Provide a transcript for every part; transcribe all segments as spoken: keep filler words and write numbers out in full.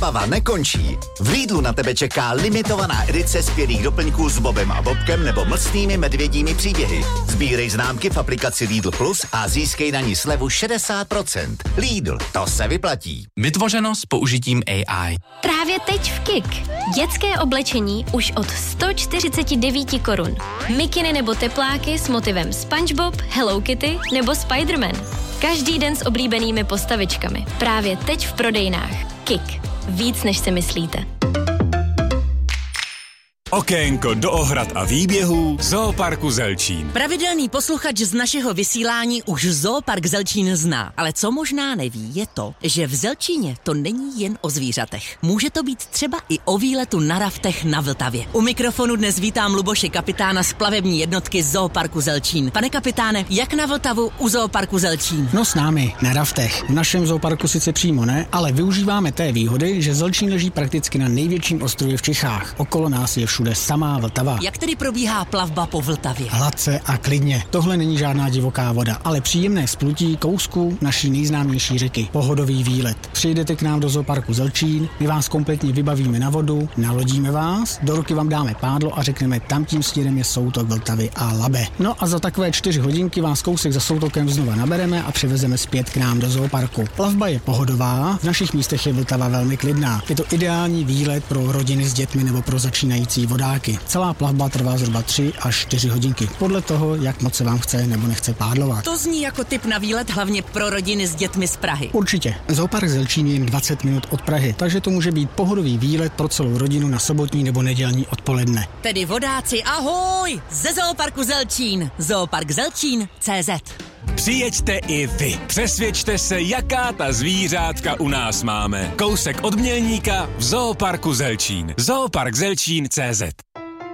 Zábava nekončí. V Lidlu na tebe čeká limitovaná edice skvělých doplňků s Bobem a Bobkem nebo mlsnými medvědími příběhy. Sbírej známky v aplikaci Lidl Plus a získej na ní slevu šedesát procent. Lidl, to se vyplatí. Vytvořeno s použitím A I. Právě teď v Kik. Dětské oblečení už od sto čtyřicet devět korun. Mikiny nebo tepláky s motivem SpongeBob, Hello Kitty nebo Spider-Man. Každý den s oblíbenými postavičkami. Právě teď v prodejnách. Kik. Víc, než si myslíte. Okénko do ohrad a výběhů Zooparku Zelčín. Pravidelný posluchač z našeho vysílání už Zoopark Zelčín zná, ale co možná neví, je to, že v Zelčíně to není jen o zvířatech. Může to být třeba i o výletu na raftech na Vltavě. U mikrofonu dnes vítám Luboše, kapitána z plavební jednotky Zooparku Zelčín. Pane kapitáne, jak na Vltavu u Zooparku Zelčín? No s námi, na raftech. V našem zooparku sice přímo ne, ale využíváme té výhody, že Zelčín leží prakticky na největším ostrově v Čechách. Okolo nás je všude samá Vltava. Jak tedy probíhá plavba po Vltavě? Hladce a klidně. Tohle není žádná divoká voda, ale příjemné splutí kousku naší nejznámější řeky. Pohodový výlet. Přijdete k nám do Zooparku Zelčín, my vás kompletně vybavíme na vodu, nalodíme vás, do ruky vám dáme pádlo a řekneme, tam tím směrem je soutok Vltavy a Labe. No a za takové čtyři hodinky vás kousek za soutokem znova nabereme a přivezeme zpět k nám do zooparku. Plavba je pohodová, v našich místech je Vltava velmi klidná. Je to ideální výlet pro rodiny s dětmi nebo pro začínající vodáky. Celá plavba trvá zhruba tři až čtyři hodinky, podle toho, jak moc se vám chce nebo nechce pádlovat. To zní jako tip na výlet hlavně pro rodiny s dětmi z Prahy. Určitě. Zoopark Zelčín je jen dvacet minut od Prahy, takže to může být pohodový výlet pro celou rodinu na sobotní nebo nedělní odpoledne. Tedy vodáci, ahoj! Ze Zooparku Zelčín. Zoopark Zelčín tečka cé zet. Přijeďte i vy. Přesvědčte se, jaká ta zvířátka u nás máme. Kousek od Mělníka v Zooparku Zelčín. Zoopark Zelčín tečka cé zet.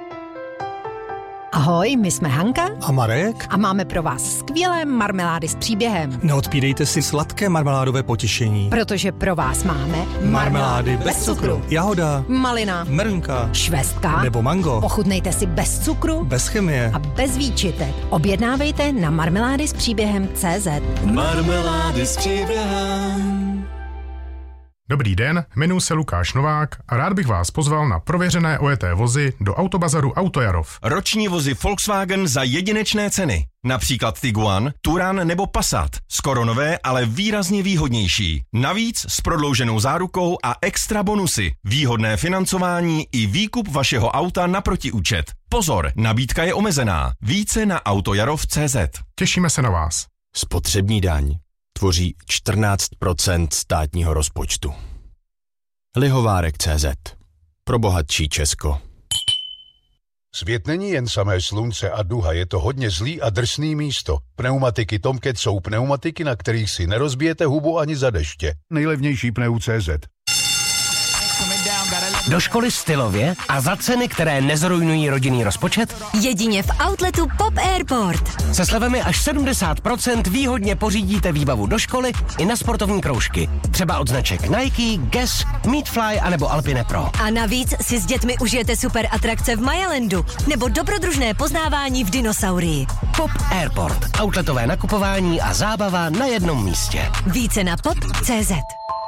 Ahoj, my jsme Hanka a Marek a máme pro vás skvělé marmelády s příběhem. Neodpídejte si sladké marmeládové potěšení. Protože pro vás máme marmelády bez, bez cukru. cukru, jahoda, malina, mrnka, švestka nebo mango. Ochutnejte si bez cukru, bez chemie a bez výčitek. Objednávejte na marmelády s příběhem tečka cé zet. Marmelády s příběhem. Dobrý den, jmenuji se Lukáš Novák a rád bych vás pozval na prověřené ojeté vozy do Autobazaru Autojarov. Roční vozy Volkswagen za jedinečné ceny. Například Tiguan, Touran nebo Passat. Skoro nové, ale výrazně výhodnější. Navíc s prodlouženou zárukou a extra bonusy. Výhodné financování i výkup vašeho auta na protiúčet. Pozor, nabídka je omezená. Více na autojarov tečka cé zet. Těšíme se na vás. Spotřební daň tvoří čtrnáct procent státního rozpočtu. Lihovárek tečka cé zet. Pro bohatší Česko. Svět není jen samé slunce a duha, je to hodně zlý a drsný místo. Pneumatiky Tomcat jsou pneumatiky, na kterých si nerozbijete hubu ani za deště. Nejlevnější pneu tečka cé zet. Do školy stylově a za ceny, které nezrujnují rodinný rozpočet? Jedině v outletu Pop Airport. Se slevami až sedmdesát procent výhodně pořídíte výbavu do školy i na sportovní kroužky. Třeba od značek Nike, Guess, Meatfly anebo Alpine Pro. A navíc si s dětmi užijete super atrakce v Mayalandu nebo dobrodružné poznávání v dinosaurii. Pop Airport. Outletové nakupování a zábava na jednom místě. Více na pop tečka cé zet.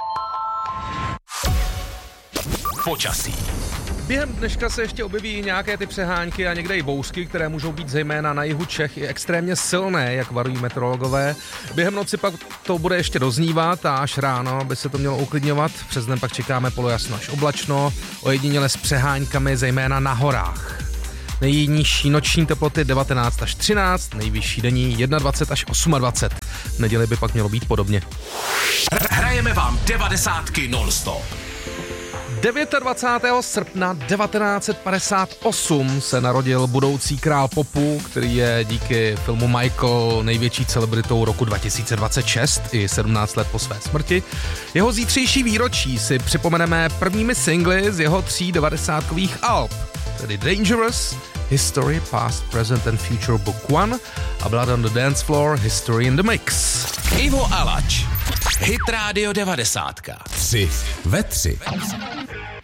Počasí. Během dneška se ještě objeví nějaké ty přehánky a někde i bouřky, které můžou být zejména na jihu Čech i extrémně silné, jak varují meteorologové. Během noci pak to bude ještě doznívat a až ráno by se to mělo uklidňovat. Přes den pak čekáme polojasno až oblačno, ojediněle s přeháňkami zejména na horách. Nejnižší noční teploty devatenáct až třináct, nejvyšší denní dvacet jedna až dvacet osm. V neděli by pak mělo být podobně. Hrajeme vám devadesátky non-stop. dvacátého devátého srpna devatenáct set padesát osm se narodil budoucí král popu, který je díky filmu Michael největší celebritou roku dva tisíce dvacet šest i sedmnáct let po své smrti. Jeho zítřejší výročí si připomeneme prvními singly z jeho tří devadesátkových alb, tedy Dangerous, History, Past, Present and Future Book one a Blood on the Dance Floor, History in the Mix. Ivo Alač, Hit Radio devadesátka. Tři ve tři.